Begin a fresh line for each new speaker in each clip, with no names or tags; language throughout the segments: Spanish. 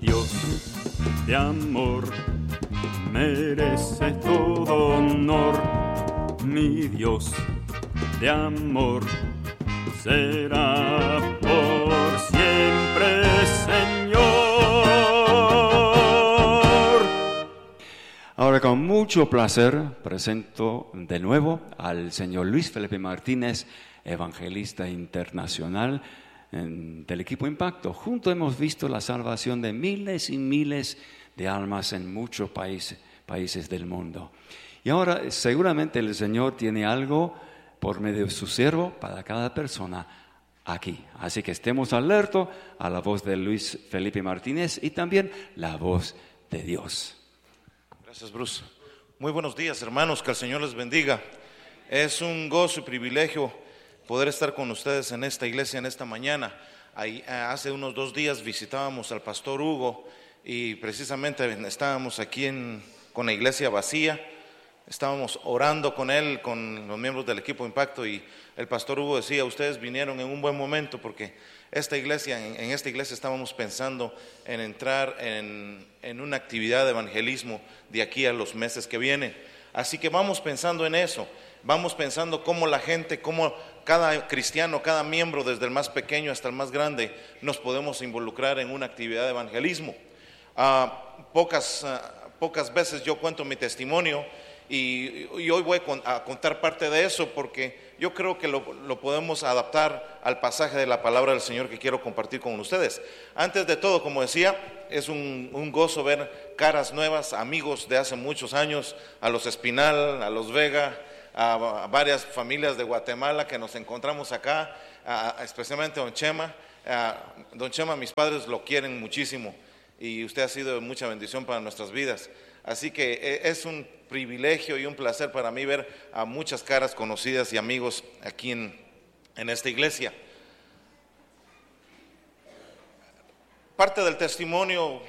Dios de amor merece todo honor. Mi Dios de amor será por siempre Señor. Ahora, con mucho placer presento de nuevo al señor Luis Felipe Martínez, evangelista internacional del equipo Impacto. Juntos hemos visto la salvación de miles y miles de almas en muchos países del mundo. Y ahora seguramente el Señor tiene algo por medio de su siervo para cada persona aquí. Así que estemos alertos a la voz de Luis Felipe Martínez y también la voz de Dios.
Gracias, Bruce. Muy buenos días, hermanos, que el Señor les bendiga. Es un gozo y privilegio poder estar con ustedes en esta iglesia en esta mañana. Hace unos 2 días visitábamos al pastor Hugo y precisamente estábamos aquí con la iglesia vacía. Estábamos orando con él, con los miembros del equipo Impacto, y el pastor Hugo decía: ustedes vinieron en un buen momento, porque en esta iglesia estábamos pensando en entrar en una actividad de evangelismo de aquí a los meses que vienen. Así que vamos pensando en eso, vamos pensando cómo la gente, cómo cada cristiano, cada miembro, desde el más pequeño hasta el más grande, nos podemos involucrar en una actividad de evangelismo. Pocas veces yo cuento mi testimonio, y hoy voy a contar parte de eso, porque yo creo que lo podemos adaptar al pasaje de la palabra del Señor que quiero compartir con ustedes. Antes de todo, como decía, es un gozo ver caras nuevas, amigos de hace muchos años, a los Espinal, a los Vega, a varias familias de Guatemala que nos encontramos acá, especialmente Don Chema. Don Chema, mis padres lo quieren muchísimo y usted ha sido de mucha bendición para nuestras vidas. Así que es un privilegio y un placer para mí ver a muchas caras conocidas y amigos aquí en esta iglesia. Parte del testimonio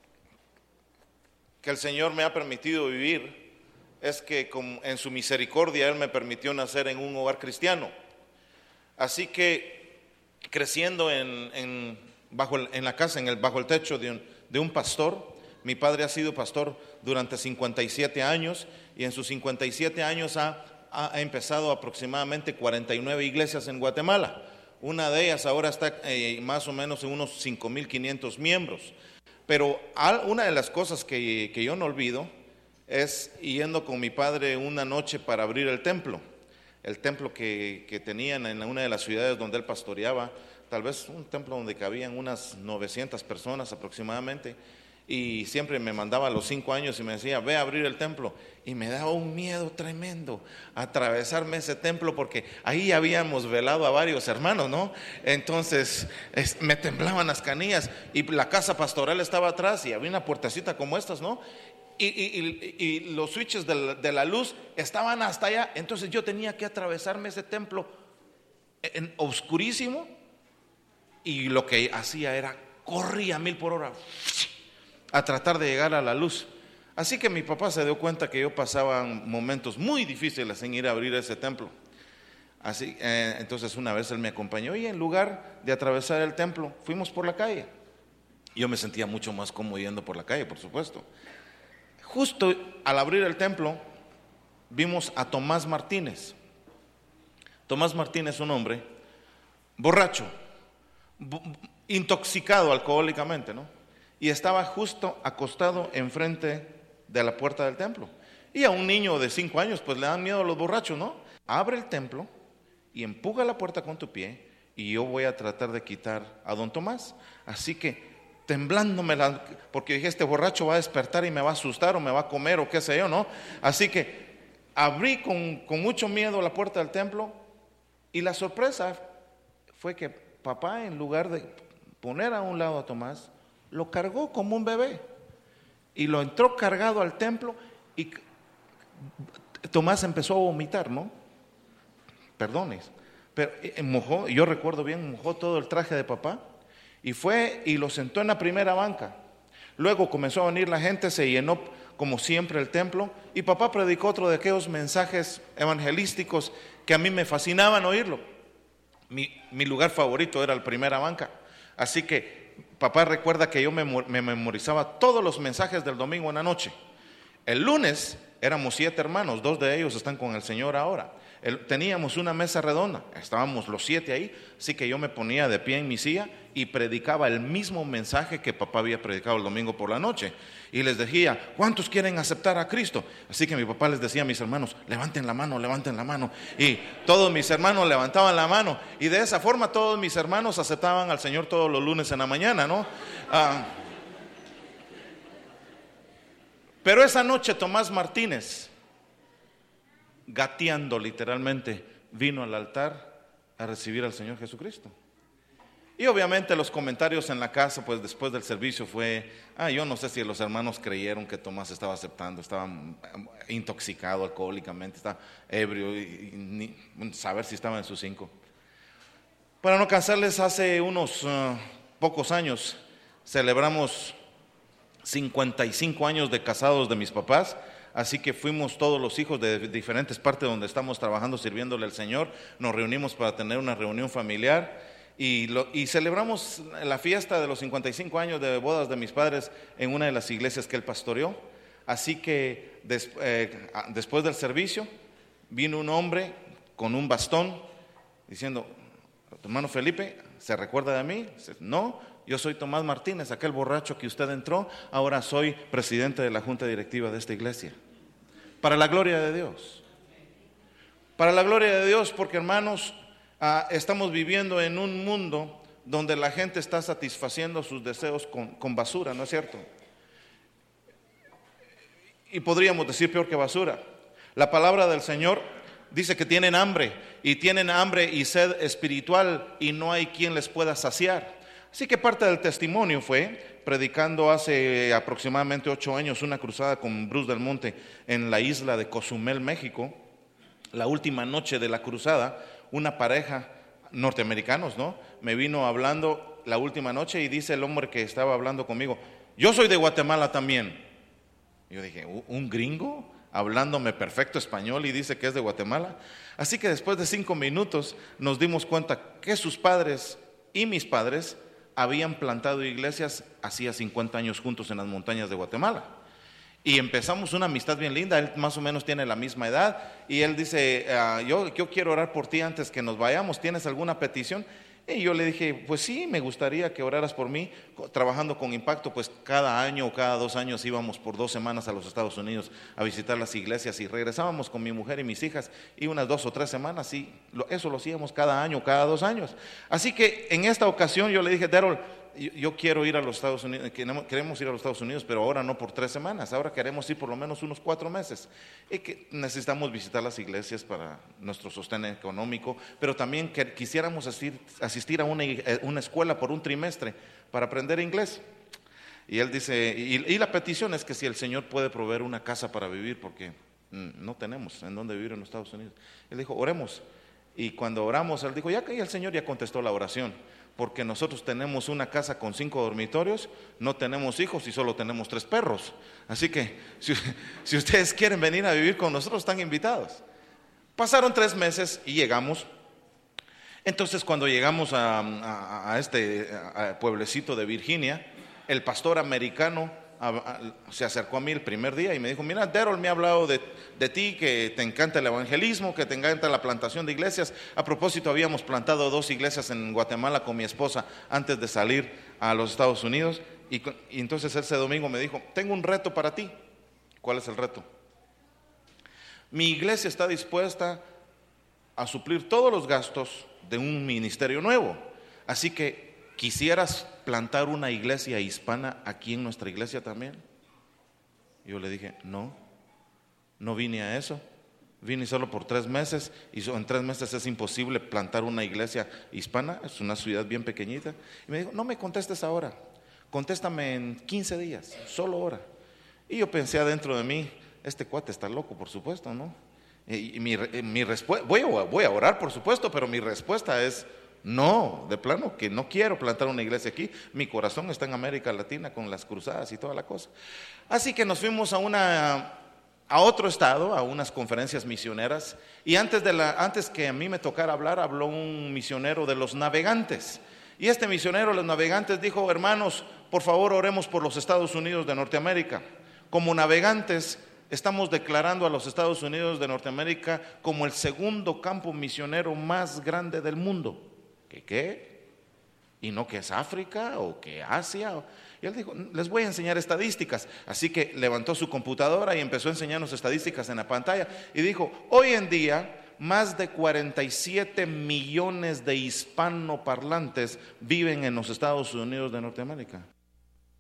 que el Señor me ha permitido vivir es que en su misericordia Él me permitió nacer en un hogar cristiano. Así que creciendo bajo el techo de un pastor. Mi padre ha sido pastor durante 57 años y en sus 57 años ha empezado aproximadamente 49 iglesias en Guatemala. Una de ellas ahora está más o menos en unos 5,500 miembros. Pero una de las cosas que yo no olvido es yendo con mi padre una noche para abrir el templo que tenían en una de las ciudades donde él pastoreaba, tal vez un templo donde cabían unas 900 personas aproximadamente. Y siempre me mandaba a los 5 años y me decía: ve a abrir el templo. Y me daba un miedo tremendo atravesarme ese templo, porque ahí habíamos velado a varios hermanos, ¿no? Entonces me temblaban las canillas, y la casa pastoral estaba atrás y había una puertecita como estas, ¿no? Y los switches de la luz estaban hasta allá. Entonces yo tenía que atravesarme ese templo en oscurísimo, y lo que hacía era corría a 1000 por hora a tratar de llegar a la luz. Así que mi papá se dio cuenta que yo pasaba momentos muy difíciles en ir a abrir ese templo. Entonces una vez él me acompañó y en lugar de atravesar el templo, fuimos por la calle. Yo me sentía mucho más cómodo yendo por la calle, por supuesto. Justo al abrir el templo, vimos a Tomás Martínez. Tomás Martínez, un hombre borracho, intoxicado alcohólicamente, ¿no? Y estaba justo acostado enfrente de la puerta del templo. Y a un niño de 5 años pues le dan miedo a los borrachos, ¿no? Abre el templo y empuja la puerta con tu pie, y yo voy a tratar de quitar a don Tomás. Así que temblándome, porque dije: este borracho va a despertar y me va a asustar o me va a comer o qué sé yo, ¿no? Así que abrí con mucho miedo la puerta del templo, y la sorpresa fue que papá, en lugar de poner a un lado a Tomás, lo cargó como un bebé y lo entró cargado al templo, y Tomás empezó a vomitar, ¿no? Perdones, pero mojó, yo recuerdo bien, mojó todo el traje de papá y fue y lo sentó en la primera banca. Luego comenzó a venir la gente, se llenó como siempre el templo, y papá predicó otro de aquellos mensajes evangelísticos que a mí me fascinaban oírlo. Mi lugar favorito era la primera banca. Así que papá recuerda que yo me memorizaba todos los mensajes del domingo en la noche. El lunes éramos 7 hermanos, 2 de ellos están con el Señor ahora. Teníamos una mesa redonda, estábamos los 7 ahí, así que yo me ponía de pie en mi silla y predicaba el mismo mensaje que papá había predicado el domingo por la noche. Y les decía, ¿cuántos quieren aceptar a Cristo? Así que mi papá les decía a mis hermanos, levanten la mano, levanten la mano. Y todos mis hermanos levantaban la mano. Y de esa forma todos mis hermanos aceptaban al Señor todos los lunes en la mañana, ¿no? Pero esa noche Tomás Martínez, gateando literalmente, vino al altar a recibir al Señor Jesucristo. Y obviamente los comentarios en la casa, pues después del servicio fue, yo no sé si los hermanos creyeron que Tomás estaba aceptando, estaba intoxicado alcohólicamente, estaba ebrio, y ni saber si estaba en sus 5. Para no cansarles, hace unos pocos años celebramos 55 años de casados de mis papás. Así que fuimos todos los hijos de diferentes partes donde estamos trabajando, sirviéndole al Señor. Nos reunimos para tener una reunión familiar y celebramos la fiesta de los 55 años de bodas de mis padres en una de las iglesias que él pastoreó. Así que después del servicio vino un hombre con un bastón diciendo, hermano Felipe, ¿se recuerda de mí? Dice, no, yo soy Tomás Martínez, aquel borracho que usted entró, ahora soy presidente de la junta directiva de esta iglesia. Para la gloria de Dios. Para la gloria de Dios, porque hermanos, estamos viviendo en un mundo donde la gente está satisfaciendo sus deseos con basura, ¿no es cierto? Y podríamos decir peor que basura. La palabra del Señor dice que tienen hambre y sed espiritual y no hay quien les pueda saciar. Así que parte del testimonio fue predicando hace aproximadamente 8 años una cruzada con Bruce del Monte en la isla de Cozumel, México. La última noche de la cruzada, una pareja norteamericanos, ¿no? Me vino hablando la última noche y dice el hombre que estaba hablando conmigo, yo soy de Guatemala también. Yo dije, ¿un gringo hablándome perfecto español y dice que es de Guatemala? Así que después de 5 minutos nos dimos cuenta que sus padres y mis padres habían plantado iglesias hacía 50 años juntos en las montañas de Guatemala. Y empezamos una amistad bien linda, él más o menos tiene la misma edad, y él dice, yo quiero orar por ti antes que nos vayamos, ¿tienes alguna petición? Y yo le dije, pues sí, me gustaría que oraras por mí. Trabajando con Impacto, pues cada año o cada 2 años íbamos por 2 semanas a los Estados Unidos a visitar las iglesias y regresábamos con mi mujer y mis hijas y unas 2 o 3 semanas, y eso lo hacíamos cada año, cada 2 años. Así que en esta ocasión yo le dije, Darrell, yo quiero ir a los Estados Unidos, queremos ir a los Estados Unidos, pero ahora no por 3 semanas, ahora queremos ir por lo menos unos 4 meses. Y que necesitamos visitar las iglesias para nuestro sostén económico, pero también quisiéramos asistir a una escuela por un trimestre para aprender inglés. Y él dice, y la petición es que si el Señor puede proveer una casa para vivir, porque no tenemos en dónde vivir en los Estados Unidos. Él dijo, oremos. Y cuando oramos, él dijo, ya que el Señor ya contestó la oración, porque nosotros tenemos una casa con 5 dormitorios, no tenemos hijos y solo tenemos 3 perros. Así que si ustedes quieren venir a vivir con nosotros, están invitados. Pasaron 3 meses y llegamos. Entonces cuando llegamos a este pueblecito de Virginia, el pastor americano se acercó a mí el primer día y me dijo, mira, Darrell me ha hablado de ti, que te encanta el evangelismo, que te encanta la plantación de iglesias. A propósito, habíamos plantado 2 iglesias en Guatemala con mi esposa antes de salir a los Estados Unidos. Y entonces ese domingo me dijo, tengo un reto para ti. ¿Cuál es el reto? Mi iglesia está dispuesta a suplir todos los gastos de un ministerio nuevo. Así que, ¿quisieras plantar una iglesia hispana aquí en nuestra iglesia también? Yo le dije, no vine a eso. Vine solo por 3 meses y en 3 meses es imposible plantar una iglesia hispana. Es una ciudad bien pequeñita. Y me dijo, no me contestes ahora, contéstame en 15 días, solo ora. Y yo pensé adentro de mí, este cuate está loco, por supuesto, ¿no? Y mi respuesta, voy a orar, por supuesto, pero mi respuesta es no, de plano que no quiero plantar una iglesia aquí. Mi corazón está en América Latina con las cruzadas y toda la cosa. Así que nos fuimos a otro estado, a unas conferencias misioneras, y antes que a mí me tocara hablar, habló un misionero de los navegantes. Y este misionero, los navegantes, dijo: hermanos, por favor oremos por los Estados Unidos de Norteamérica. Como navegantes estamos declarando a los Estados Unidos de Norteamérica como el segundo campo misionero más grande del mundo. ¿Qué? Y no que es África o que Asia. Y él dijo: les voy a enseñar estadísticas. Así que levantó su computadora y empezó a enseñarnos estadísticas en la pantalla. Y dijo: hoy en día más de 47 millones de hispanoparlantes viven en los Estados Unidos de Norteamérica.